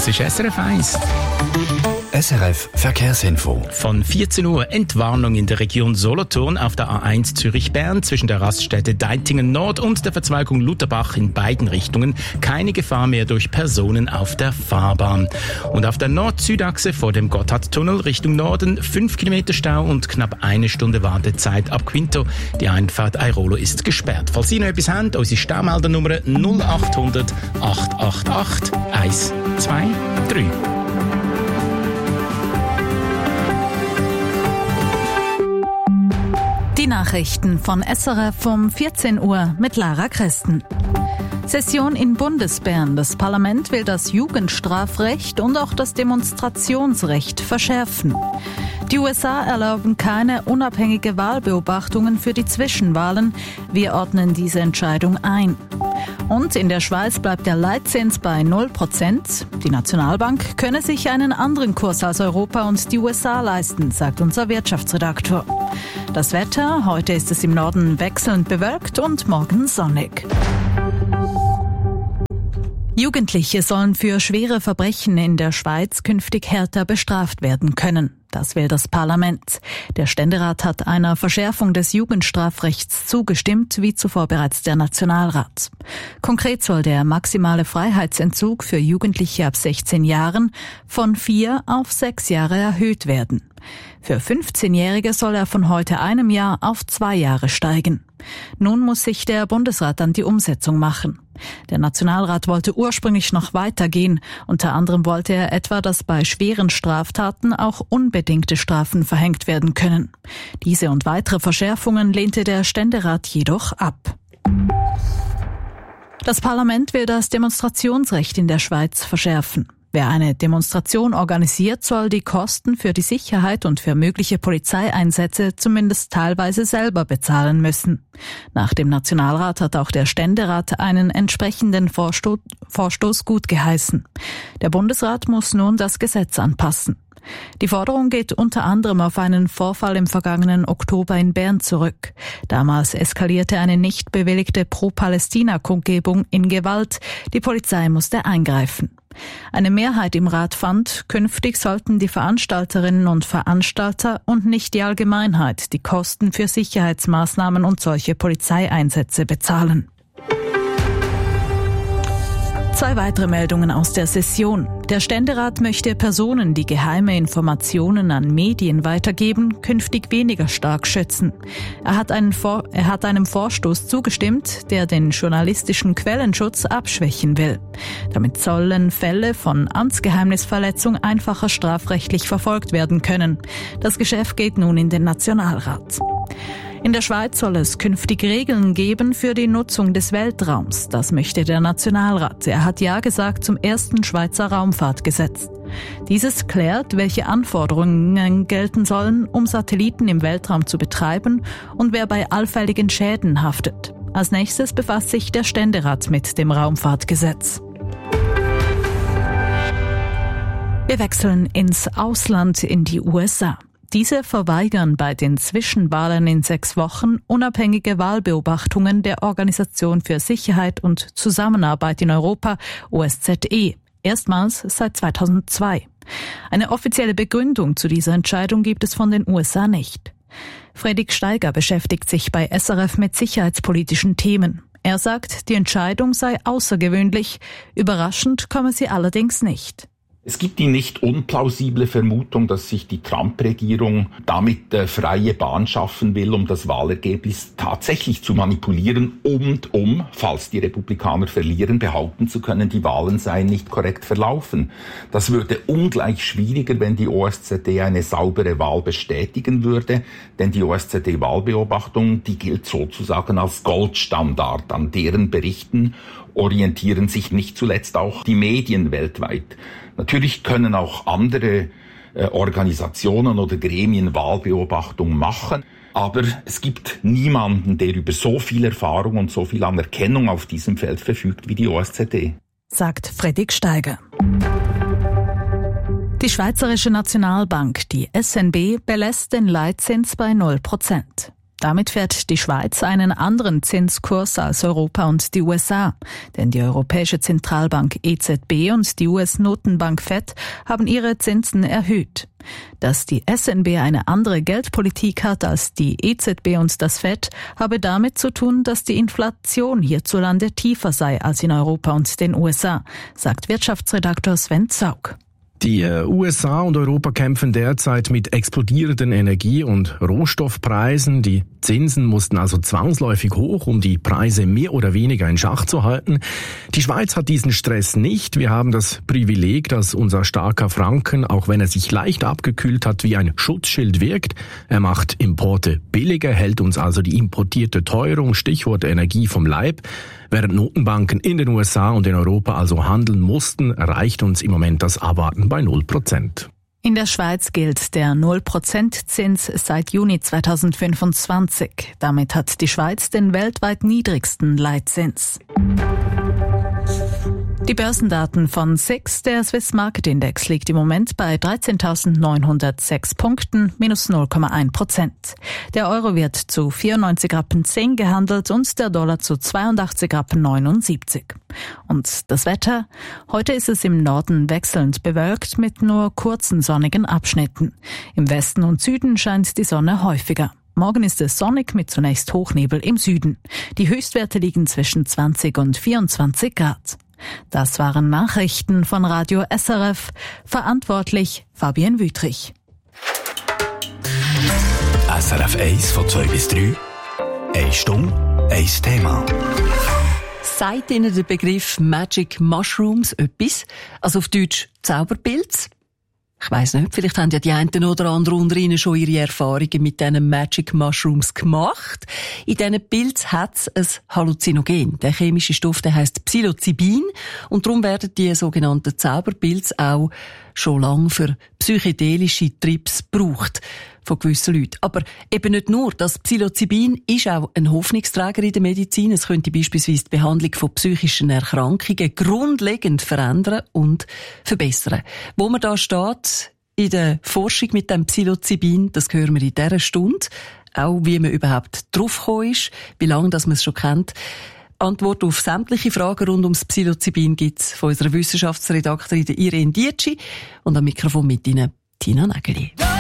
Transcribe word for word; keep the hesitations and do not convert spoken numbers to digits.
Das ist S R F eins. S R F Verkehrsinfo. Von vierzehn Uhr Entwarnung in der Region Solothurn auf der A eins Zürich-Bern zwischen der Raststätte Deitingen Nord und der Verzweigung Lutherbach in beiden Richtungen. Keine Gefahr mehr durch Personen auf der Fahrbahn. Und auf der Nord-Süd-Achse vor dem Gotthardtunnel Richtung Norden fünf Kilometer Stau und knapp eine Stunde Wartezeit ab Quinto. Die Einfahrt Airolo ist gesperrt. Falls Sie noch etwas haben, unsere Staumeldernummer null acht hundert acht acht acht eins zwei drei. Die Nachrichten von S R F um vierzehn Uhr mit Lara Christen. Session in Bundesbern. Das Parlament will das Jugendstrafrecht und auch das Demonstrationsrecht verschärfen. Die U S A erlauben keine unabhängige Wahlbeobachtungen für die Zwischenwahlen. Wir ordnen diese Entscheidung ein. Und in der Schweiz bleibt der Leitzins bei null Prozent. Die Nationalbank könne sich einen anderen Kurs als Europa und die U S A leisten, sagt unser Wirtschaftsredaktor. Das Wetter, heute ist es im Norden wechselnd bewölkt und morgen sonnig. Jugendliche sollen für schwere Verbrechen in der Schweiz künftig härter bestraft werden können. Das will das Parlament. Der Ständerat hat einer Verschärfung des Jugendstrafrechts zugestimmt, wie zuvor bereits der Nationalrat. Konkret soll der maximale Freiheitsentzug für Jugendliche ab sechzehn Jahren von vier auf sechs Jahre erhöht werden. Für fünfzehnjährige soll er von heute einem Jahr auf zwei Jahre steigen. Nun muss sich der Bundesrat an die Umsetzung machen. Der Nationalrat wollte ursprünglich noch weitergehen. Unter anderem wollte er etwa, dass bei schweren Straftaten auch unbedingte Strafen verhängt werden können. Diese und weitere Verschärfungen lehnte der Ständerat jedoch ab. Das Parlament will das Demonstrationsrecht in der Schweiz verschärfen. Wer eine Demonstration organisiert, soll die Kosten für die Sicherheit und für mögliche Polizeieinsätze zumindest teilweise selber bezahlen müssen. Nach dem Nationalrat hat auch der Ständerat einen entsprechenden Vorsto- Vorstoß gutgeheißen. Der Bundesrat muss nun das Gesetz anpassen. Die Forderung geht unter anderem auf einen Vorfall im vergangenen Oktober in Bern zurück. Damals eskalierte eine nicht bewilligte Pro-Palästina-Kundgebung in Gewalt. Die Polizei musste eingreifen. Eine Mehrheit im Rat fand, künftig sollten die Veranstalterinnen und Veranstalter und nicht die Allgemeinheit die Kosten für Sicherheitsmaßnahmen und solche Polizeieinsätze bezahlen. Zwei weitere Meldungen aus der Session. Der Ständerat möchte Personen, die geheime Informationen an Medien weitergeben, künftig weniger stark schützen. Er hat, einen Vor- er hat einem Vorstoß zugestimmt, der den journalistischen Quellenschutz abschwächen will. Damit sollen Fälle von Amtsgeheimnisverletzung einfacher strafrechtlich verfolgt werden können. Das Geschäft geht nun in den Nationalrat. In der Schweiz soll es künftig Regeln geben für die Nutzung des Weltraums. Das möchte der Nationalrat. Er hat Ja gesagt zum ersten Schweizer Raumfahrtgesetz. Dieses klärt, welche Anforderungen gelten sollen, um Satelliten im Weltraum zu betreiben und wer bei allfälligen Schäden haftet. Als nächstes befasst sich der Ständerat mit dem Raumfahrtgesetz. Wir wechseln ins Ausland, in die U S A. Diese verweigern bei den Zwischenwahlen in sechs Wochen unabhängige Wahlbeobachtungen der Organisation für Sicherheit und Zusammenarbeit in Europa, O S Z E, erstmals seit zweitausendzwei. Eine offizielle Begründung zu dieser Entscheidung gibt es von den U S A nicht. Fredrik Steiger beschäftigt sich bei S R F mit sicherheitspolitischen Themen. Er sagt, die Entscheidung sei außergewöhnlich, überraschend komme sie allerdings nicht. Es gibt die nicht unplausible Vermutung, dass sich die Trump-Regierung damit äh, freie Bahn schaffen will, um das Wahlergebnis tatsächlich zu manipulieren und um, falls die Republikaner verlieren, behaupten zu können, die Wahlen seien nicht korrekt verlaufen. Das würde ungleich schwieriger, wenn die O S Z E eine saubere Wahl bestätigen würde, denn die O S Z E-Wahlbeobachtung, die gilt sozusagen als Goldstandard. An deren Berichten orientieren sich nicht zuletzt auch die Medien weltweit. Natürlich können auch andere äh, Organisationen oder Gremien Wahlbeobachtung machen, aber es gibt niemanden, der über so viel Erfahrung und so viel Anerkennung auf diesem Feld verfügt wie die O S Z E. Sagt Fredrik Steiger. Die Schweizerische Nationalbank, die S N B, belässt den Leitzins bei null Prozent. Damit fährt die Schweiz einen anderen Zinskurs als Europa und die U S A. Denn die Europäische Zentralbank E Z B und die U S-Notenbank Fed haben ihre Zinsen erhöht. Dass die S N B eine andere Geldpolitik hat als die E Z B und das Fed, habe damit zu tun, dass die Inflation hierzulande tiefer sei als in Europa und den U S A, sagt Wirtschaftsredaktor Sven Zaug. Die U S A und Europa kämpfen derzeit mit explodierenden Energie- und Rohstoffpreisen. Die Zinsen mussten also zwangsläufig hoch, um die Preise mehr oder weniger in Schach zu halten. Die Schweiz hat diesen Stress nicht. Wir haben das Privileg, dass unser starker Franken, auch wenn er sich leicht abgekühlt hat, wie ein Schutzschild wirkt. Er macht Importe billiger, hält uns also die importierte Teuerung, Stichwort Energie, vom Leib. Während Notenbanken in den U S A und in Europa also handeln mussten, erreicht uns im Moment das Abwarten bei null Prozent. In der Schweiz gilt der null Prozent Zins seit Juni zweitausendfünfundzwanzig. Damit hat die Schweiz den weltweit niedrigsten Leitzins. Die Börsendaten von S I X, der Swiss Market Index, liegt im Moment bei dreizehntausendneunhundertsechs Punkten, minus null Komma eins Prozent. Der Euro wird zu vierundneunzig Rappen zehn gehandelt und der Dollar zu zweiundachtzig Rappen neunundsiebzig. Und das Wetter? Heute ist es im Norden wechselnd bewölkt mit nur kurzen sonnigen Abschnitten. Im Westen und Süden scheint die Sonne häufiger. Morgen ist es sonnig mit zunächst Hochnebel im Süden. Die Höchstwerte liegen zwischen zwanzig und vierundzwanzig Grad. Das waren Nachrichten von Radio S R F. Verantwortlich Fabienne Wüthrich. S R F eins von zwei bis drei. Eine Stunde, ein Thema. Sagt Ihnen der Begriff Magic Mushrooms etwas? Also auf Deutsch Zauberpilz? Ich weiss nicht, vielleicht haben ja die einen oder anderen unter Ihnen schon ihre Erfahrungen mit diesen Magic Mushrooms gemacht. In diesen Pilzen hat es ein Halluzinogen. Der chemische Stoff, der heisst Psilocybin. Und darum werden die sogenannten Zauberpilze auch schon lange für psychedelische Trips gebraucht von gewissen Leuten. Aber eben nicht nur. Das Psilocybin ist auch ein Hoffnungsträger in der Medizin. Es könnte beispielsweise die Behandlung von psychischen Erkrankungen grundlegend verändern und verbessern. Wo man da steht in der Forschung mit dem Psilocybin, das hören wir in dieser Stunde. Auch wie man überhaupt draufgekommen ist, wie lange das man es schon kennt. Antwort auf sämtliche Fragen rund ums Psilocybin gibt's von unserer Wissenschaftsredaktorin Irene Dietschi und am Mikrofon mit Ihnen Tina Nägeli.